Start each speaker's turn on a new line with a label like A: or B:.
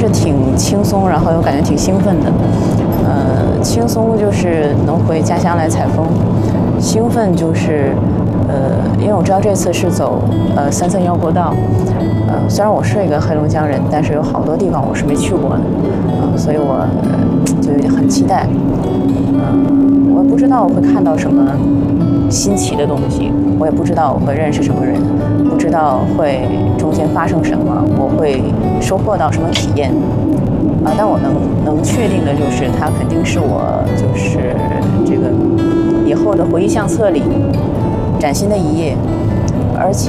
A: 挺轻松，然后又感觉挺兴奋的。轻松就是能回家乡来采风，兴奋就是因为我知道这次是走331国道，虽然我是一个黑龙江人，但是有好多地方我是没去过的，所以我就很期待。我不知道我会看到什么新奇的东西，我也不知道我会认识什么人，不知道会中间发生什么，我会收获到什么体验。但我能确定的就是，它肯定是我就是这个以后的回忆相册里崭新的一页，而且。